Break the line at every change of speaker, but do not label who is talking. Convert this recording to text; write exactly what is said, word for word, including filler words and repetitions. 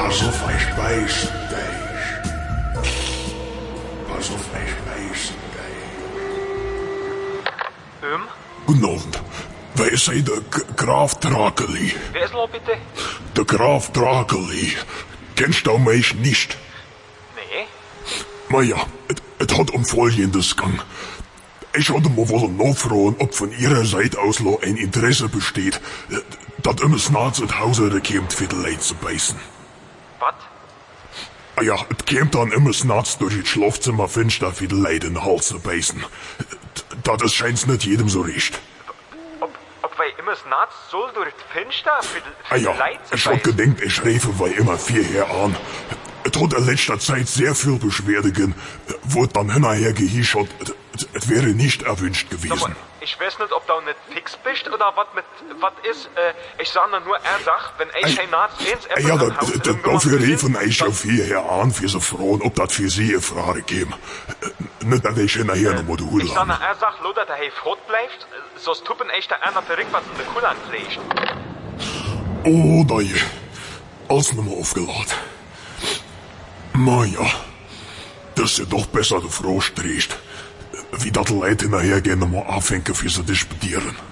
Pass auf, ich beiß dich. Pass auf, ich beiß dich.
Ähm?
Guten Abend. Wer ist hier der G- Graf Drakeli?
Wer ist noch bitte?
Der Graf Drakeli. Kennst du mich nicht?
Nee.
Na ja, es hat um Folgendes gegangen. Ich hatte mal wollen nachfragen, ob von Ihrer Seite aus noch ein Interesse besteht, dass immer Snarz in Hause kommt, für die Leute zu beißen.
Was?
Ah ja, es kommt dann immer Snarz durch das Schlafzimmerfenster für die Leute in den Hals zu beißen. Das scheint's nicht jedem so recht.
Ob, ob wir immer das Naht soll durch das Fenster für die, für
Ah
die
ja,
Leute zu
ich hab
beißen?
gedenkt, ich schräfe bei immer vierher an. Es hat in letzter Zeit sehr viel Beschwerde gegeben, wurde dann hinterher gehischert, es wäre nicht erwünscht
Sag
gewesen.
mal, ich weiß nicht, ob du nicht fix bist oder was mit, was ist, äh, ich sag nur eine Sache, wenn ich kein Naht eins
Ah ja,
am Haus
da, da,
irgendwas
dafür
gesehen,
riefen ich
dann-
auf hierher an, für so Frauen, ob das für sie eine Frage geben. Nicht, dass ich hinterher noch mal die Hülle
Ich sag nur
habe.
eine Sache, Lothar, der hey fort bleibt, sonst tuppen echt der einer verrückt, was in der Kuhle anlegt.
Oh, da je. Alles nochmal aufgeladen. Na ja. Das ist ja doch besser, du Frau stehst. Wie dat Leute hinterher gehen, nochmal anfangen für zu disputieren.